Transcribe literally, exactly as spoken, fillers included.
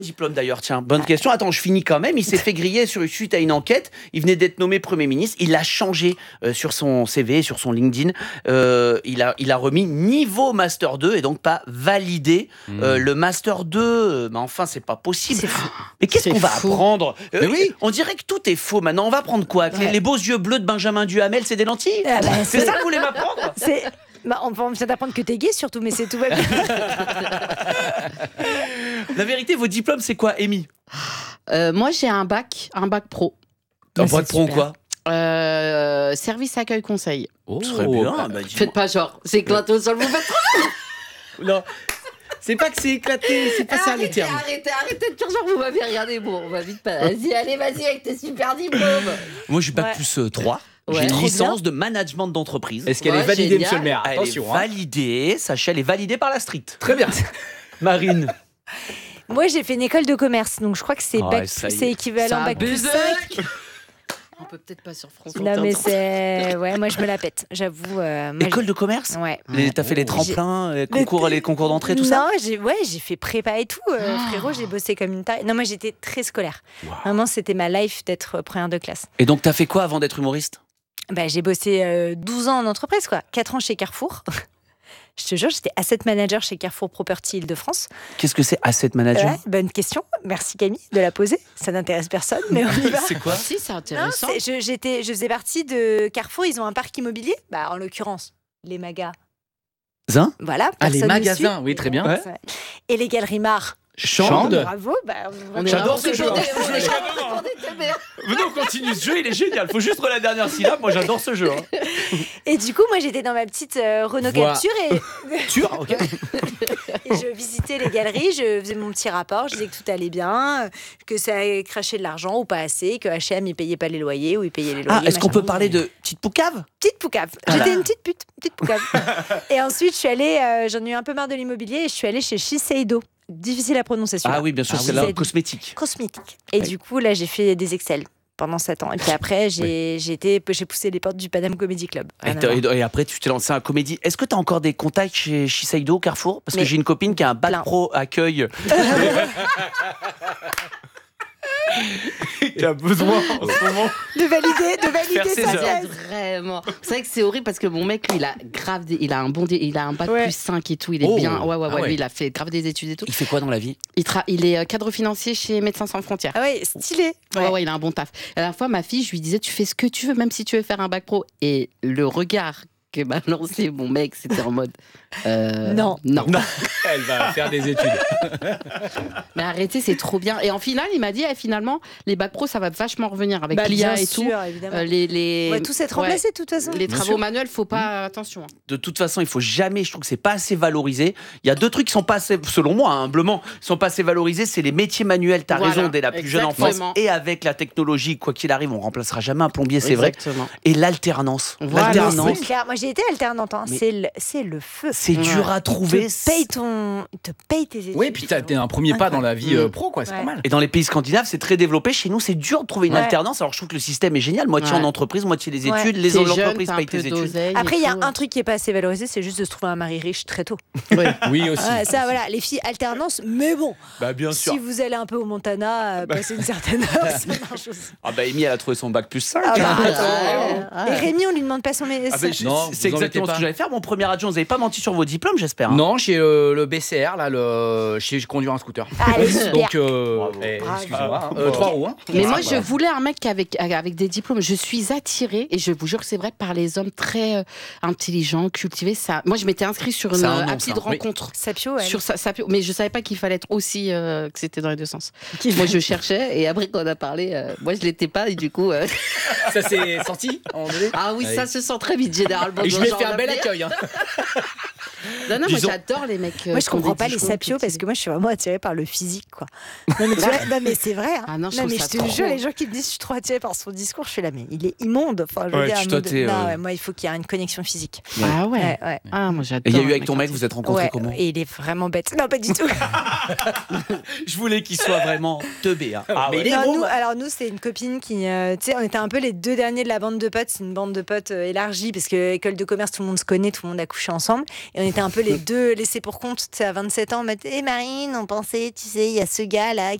Diplôme d'ailleurs, tiens, bonne question. Attends, je finis quand même. Il s'est fait griller sur, suite à une enquête. Il venait d'être nommé Premier ministre. Il l'a changé euh, sur son C V, sur son LinkedIn. Euh, il, a, il a remis niveau Master deux et donc pas validé mmh. euh, le Master deux. Euh, mais enfin, c'est pas possible. Mais qu'est-ce qu'on va fou. apprendre euh, mais oui. On dirait que tout est faux maintenant. On va apprendre quoi ouais. les, les beaux yeux bleus de Benjamin Duhamel, c'est des lentilles ah bah, C'est ça que vous voulez m'apprendre C'est... Bah, on vient d'apprendre que t'es gay surtout, mais c'est tout va bien. La vérité, vos diplômes, c'est quoi, Amy? euh, Moi, j'ai un bac, un bac pro. Un bac pro quoi? euh, Service accueil conseil. Oh, très bien. Bah, bah, faites pas genre, c'est éclaté au sol, vous faites trop. Non. C'est pas que c'est éclaté, c'est pas arrêtez, ça les termes. Arrêtez, arrêtez de dire genre vous m'avez regardé. Bon, on va vite pas. Vas-y, allez, vas-y avec tes super diplômes. Moi, j'ai bac ouais. plus euh, trois. Ouais. J'ai une Trop licence bien. de management d'entreprise. Est-ce qu'elle ouais, est validée, génial. Monsieur le maire? Elle Attention. est validée, sachez, elle est validée par la street. Très bien. Marine. Moi, j'ai fait une école de commerce, donc je crois que c'est oh, bac, c'est équivalent bac plus cinq. On peut peut-être pas sur France. Non, mais c'est. Ouais, moi, je me la pète, j'avoue. Euh, école de commerce? Ouais. Les... T'as fait les tremplins, les concours, les concours d'entrée, tout non, ça? Non, j'ai ouais, j'ai fait prépa et tout. Euh, oh. Frérot, j'ai bossé comme une taille. Non, moi, j'étais très scolaire. Wow. Vraiment, c'était ma life d'être première de classe. Et donc, t'as fait quoi avant d'être humoriste? Bah, j'ai bossé euh, douze ans en entreprise, quoi. quatre ans chez Carrefour. Je te jure, j'étais asset manager chez Carrefour Property Île-de-France. Qu'est-ce que c'est asset manager? Ouais, bonne question. Merci Camille de la poser. Ça n'intéresse personne, mais on y va. C'est quoi? Si, c'est intéressant. Non, c'est, je, j'étais, je faisais partie de Carrefour. Ils ont un parc immobilier. Bah, en l'occurrence, les magas. Zin Voilà. Ah, les magasins, oui, très bien. Ouais. Et les galeries Mars. Chande. Bravo. Bah, on J'adore ce jeu. Venez, on continue ce jeu, il est génial. Faut juste la dernière syllabe. Moi, j'adore ce jeu. Hein. Et du coup, moi, j'étais dans ma petite euh, Renault Voix. Capture et Tur, ok. Et je visitais les galeries, je faisais mon petit rapport, je disais que tout allait bien, que ça crachait de l'argent ou pas assez, que H et M il payait pas les loyers ou il payait les loyers. Ah, est-ce qu'on peut parler de petite poucave? Petite poucave. Ah J'étais là. une petite pute, petite poucave. Et ensuite, je suis allée, euh, j'en ai eu un peu marre de l'immobilier et je suis allée chez Shiseido. Difficile à prononcer celui-là. Ah oui, bien sûr, ah, c'est oui. là cosmétique. Cosmétique. Et oui. du coup, là, j'ai fait des Excel pendant sept ans. Et puis après, j'ai, oui. j'ai, été, j'ai poussé les portes du Paname Comedy Club. Et, et, et après, tu t'es lancé un comédie. Est-ce que tu as encore des contacts chez Shiseido, Carrefour? Parce Mais que j'ai une copine qui a un bac plein. Pro accueil. qui a besoin en ce moment de valider, de valider sa thèse. Vraiment. C'est vrai que c'est horrible parce que mon mec, lui, il a grave, des, il a un bon, dé, il a un bac ouais. plus cinq et tout. Il est oh. bien. Ouais, ouais, ouais, ah ouais. Lui, il a fait grave des études et tout. Il fait quoi dans la vie? Il, tra- il est cadre financier chez Médecins sans frontières. Ah ouais, stylé. Ouais, ouais, ouais, il a un bon taf. À la fois, ma fille, je lui disais, tu fais ce que tu veux, même si tu veux faire un bac pro. Et le regard que m'a lancé mon mec, c'était en mode euh, non. non, non, elle va faire des études. Mais arrêtez, c'est trop bien. Et en finale, il m'a dit eh, finalement, les bacs pro, ça va vachement revenir avec bah, l'I A et sûr, tout. Euh, les, les... On va tous être remplacés ouais. de toute façon. Les bien travaux sûr. manuels, faut pas mmh. attention. De toute façon, il faut jamais. Je trouve que c'est pas assez valorisé. Il y a deux trucs qui sont pas assez, selon moi, hein, humblement, sont pas assez valorisés. C'est les métiers manuels. T'as voilà. raison dès la plus Exactement. jeune enfance. Et avec la technologie, quoi qu'il arrive, on remplacera jamais un plombier, c'est Exactement. vrai. Et l'alternance. Voilà. L'alternance. C'est clair. Moi, j'ai été alternante. Hein. C'est le, c'est le feu. C'est ouais. dur à trouver. Il te paye, ton... Il te paye tes études. Oui, puis t'as un premier pas dans la vie euh, pro, quoi. C'est ouais. pas mal. Et dans les pays scandinaves, c'est très développé. Chez nous, c'est dur de trouver une ouais. alternance. Alors, je trouve que le système est génial. Moitié ouais. en entreprise, moitié les études. Ouais. Les entreprises payent tes études. Après, il y a un truc qui est pas assez valorisé, c'est juste de se trouver un mari riche très tôt. Oui, oui aussi. Ouais, ça, voilà, les filles alternance. Mais bon, bah, bien sûr. si vous allez un peu au Montana, bah. passer une certaine heure, ça marche aussi. Ah bah, Amy, elle a trouvé son bac plus cinq. Ah bah, ah ouais. Et Rémi, on lui demande pas son. Ah bah, c'est exactement ce que j'allais faire. Mon premier adjoint, vous n'avez pas menti sur vos diplômes, j'espère. Hein. Non, chez euh, le B C R, là, le... chez je conduis un scooter. Allez, super. Donc, euh, eh, excusez-moi, hein. euh, trois roues. Hein. Mais moi, je voulais un mec avec, avec des diplômes. Je suis attirée, et je vous jure que c'est vrai, par les hommes très euh, intelligents, cultivés. Ça... Moi, je m'étais inscrite sur une euh, appli de rencontre. Oui. Sapio, ouais. Sur sa, Sapio, mais je savais pas qu'il fallait être aussi euh, que c'était dans les deux sens. Moi, je cherchais, et après, quand on a parlé, euh, moi, je l'étais pas, et du coup. Euh... Ça s'est sorti en Ah oui, ah, ça oui. se sent très vite, généralement. Et je vais faire un bel accueil. Hein. Non, non, Disons... moi j'adore les mecs. Moi je comprends pas les sapios parce que moi je suis vraiment attirée par le physique, quoi. Non, mais, tu vois, non, mais c'est vrai. Hein. Ah non, je, non, mais je te jure, les gens qui me disent je suis trop attirée par son discours, je suis là, mais il est immonde. Enfin, je veux ouais, dire, toi, mode... non, euh... ouais, moi il faut qu'il y ait une connexion physique. Ouais. Ah ouais. ouais, ouais. Ah, moi j'adore. Et il y a eu avec ton mec, vous êtes rencontrés ouais, comment? Et il est vraiment bête. Non, pas du tout. Je voulais qu'il soit vraiment teubé. Hein. Ah, mais ouais. il est non, bon, nous, bah... Alors nous, c'est une copine qui, euh, tu sais, on était un peu les deux derniers de la bande de potes. C'est une bande de potes euh, élargie parce que école de commerce, tout le monde se connaît, tout le monde a couché ensemble. Et on était un peu peu les deux laissés pour compte. Tu sais, à vingt-sept ans, on m'a dit hey Marine, on pensait, tu sais, il y a ce gars-là